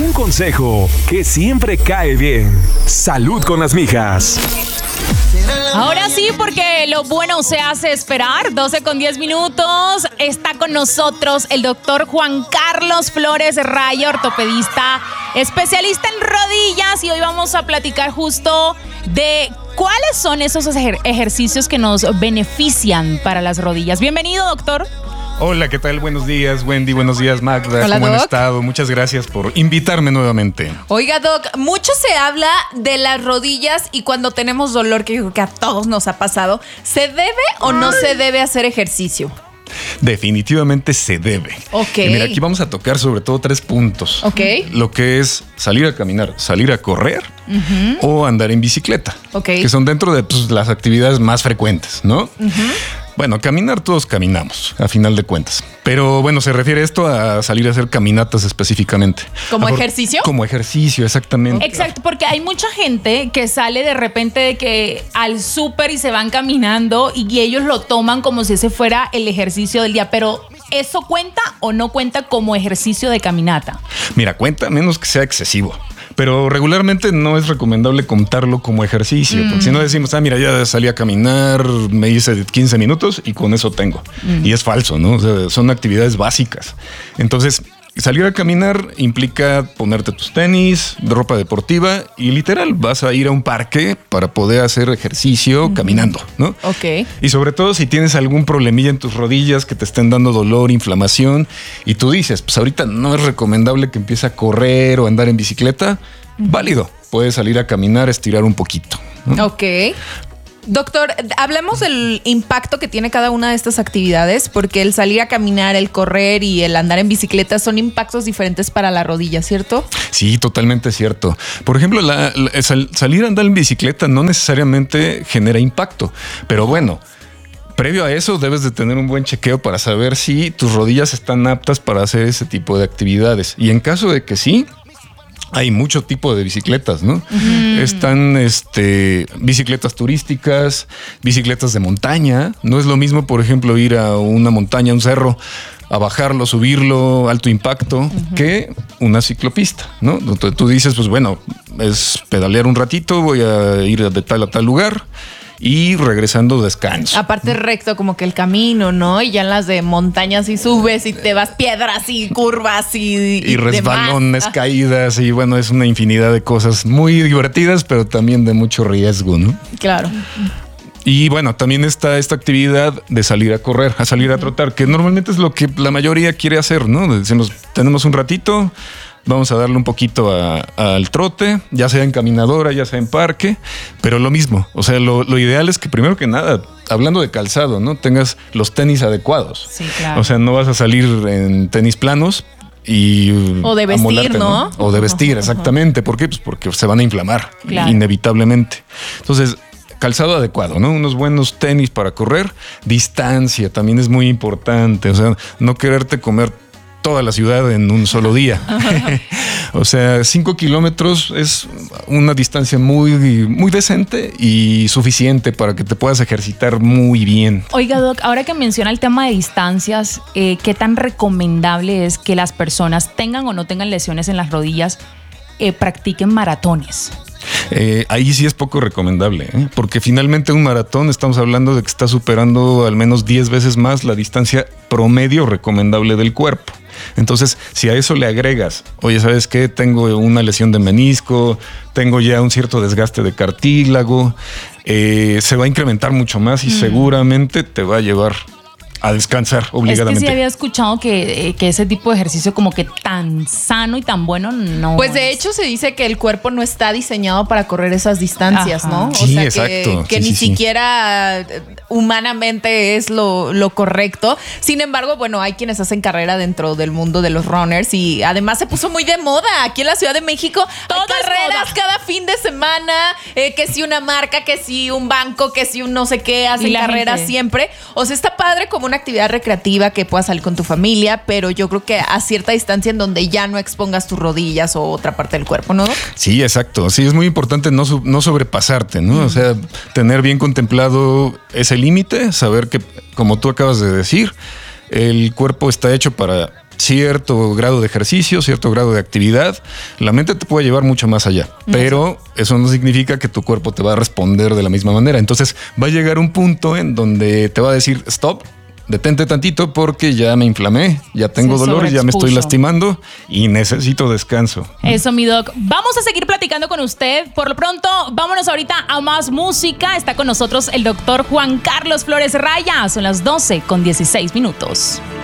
Un consejo que siempre cae bien. Salud con las mijas. Ahora sí, porque lo bueno se hace esperar. 12:10. Está con nosotros el doctor Juan Carlos Flores Raya, ortopedista, especialista en rodillas. Y hoy vamos a platicar justo de cuáles son esos ejercicios que nos benefician para las rodillas. Bienvenido, doctor. Hola, ¿qué tal? Buenos días, Wendy. Buenos días, Magda. Hola, ¿Cómo han Doc? estado? Muchas gracias por invitarme nuevamente. Oiga, Doc, mucho se habla de las rodillas y cuando tenemos dolor, que yo creo que a todos nos ha pasado, ¿se debe o no se debe hacer ejercicio? Definitivamente se debe. Ok. Y mira, aquí vamos a tocar sobre todo 3 puntos. Ok. Lo que es salir a caminar, salir a correr o andar en bicicleta. Ok. Que son dentro de las actividades más frecuentes, ¿no? Bueno, caminar todos caminamos, a final de cuentas. Pero bueno, se refiere esto a salir a hacer caminatas específicamente. ¿Como ejercicio? Como ejercicio, exactamente. Exacto, porque hay mucha gente que sale de repente de que al súper y se van caminando y ellos lo toman como si ese fuera el ejercicio del día. Pero ¿eso cuenta o no cuenta como ejercicio de caminata? Mira, cuenta menos que sea excesivo. Pero regularmente no es recomendable contarlo como ejercicio, porque si no decimos, mira, ya salí a caminar, me hice 15 minutos y con eso tengo. Y es falso, ¿no? O sea, son actividades básicas. Entonces, salir a caminar implica ponerte tus tenis, ropa deportiva y literal vas a ir a un parque para poder hacer ejercicio caminando, ¿no? Ok. Y sobre todo si tienes algún problemilla en tus rodillas que te estén dando dolor, inflamación y tú dices, pues ahorita no es recomendable que empiece a correr o andar en bicicleta, válido. Puedes salir a caminar, estirar un poquito, ¿no? Ok. Doctor, hablemos del impacto que tiene cada una de estas actividades, porque el salir a caminar, el correr y el andar en bicicleta son impactos diferentes para la rodilla, ¿cierto? Sí, totalmente cierto. Por ejemplo, salir a andar en bicicleta no necesariamente genera impacto, pero bueno, previo a eso debes de tener un buen chequeo para saber si tus rodillas están aptas para hacer ese tipo de actividades. Y en caso de que sí, hay mucho tipo de bicicletas, ¿no? Están bicicletas turísticas, bicicletas de montaña. No es lo mismo, por ejemplo, ir a una montaña, a un cerro, a bajarlo, subirlo, alto impacto, que una ciclopista, ¿no? Donde tú dices, pues bueno, es pedalear un ratito, voy a ir de tal a tal lugar y regresando descanso. Aparte recto como que el camino, ¿no? Y ya en las de montañas y subes y te vas piedras y curvas y resbalones, demás. caídas y bueno, es una infinidad de cosas muy divertidas, pero también de mucho riesgo, ¿no? Claro. Y bueno, también está esta actividad de salir a correr, a salir a trotar, que normalmente es lo que la mayoría quiere hacer, ¿no? Decimos, tenemos un ratito, vamos a darle un poquito al trote, ya sea en caminadora, ya sea en parque, pero lo mismo. O sea, lo ideal es que primero que nada, hablando de calzado, ¿no? Tengas los tenis adecuados. Sí, claro. O sea, no vas a salir en tenis planos y O de vestir, amolarte, ¿no? O de vestir, exactamente. ¿Por qué? Pues porque se van a inflamar, Claro. inevitablemente. Entonces, calzado adecuado, ¿no? Unos buenos tenis para correr. Distancia también es muy importante. O sea, no quererte comer toda la ciudad en un solo día. O sea, 5 kilómetros es una distancia muy, muy decente y suficiente para que te puedas ejercitar muy bien. Oiga, Doc, ahora que menciona el tema de distancias, ¿qué tan recomendable es que las personas tengan o no tengan lesiones en las rodillas practiquen maratones? Ahí sí es poco recomendable, porque finalmente un maratón estamos hablando de que está superando al menos 10 veces más la distancia promedio recomendable del cuerpo. Entonces, si a eso le agregas, oye, ¿sabes qué? Tengo una lesión de menisco, tengo ya un cierto desgaste de cartílago, se va a incrementar mucho más y seguramente te va a llevar a descansar obligadamente. Es que sí había escuchado que ese tipo de ejercicio como que tan sano y tan bueno no Pues de es. hecho se dice que el cuerpo no está diseñado para correr esas distancias, Ajá. ¿no? O Sí, sea, exacto. que Sí, ni sí. siquiera humanamente es lo correcto. Sin embargo, bueno, hay quienes hacen carrera dentro del mundo de los runners y además se puso muy de moda. Aquí en la Ciudad de México Todo hay es carreras moda. cada fin de semana, que si una marca, que si un banco, que si un no sé qué, Y hacen la carreras gente. siempre. O sea, está padre como una actividad recreativa que puedas salir con tu familia, pero yo creo que a cierta distancia en donde ya no expongas tus rodillas o otra parte del cuerpo, ¿no? Sí, exacto. Sí, es muy importante no sobrepasarte, ¿no? O sea, tener bien contemplado ese límite, saber que, como tú acabas de decir, el cuerpo está hecho para cierto grado de ejercicio, cierto grado de actividad, la mente te puede llevar mucho más allá, pero eso no significa que tu cuerpo te va a responder de la misma manera. Entonces va a llegar un punto en donde te va a decir stop, detente tantito porque ya me inflamé, ya tengo dolor, ya me estoy lastimando y necesito descanso. Eso, mi doc. Vamos a seguir platicando con usted. Por lo pronto, vámonos ahorita a más música. Está con nosotros el doctor Juan Carlos Flores Raya. Son las 12:16.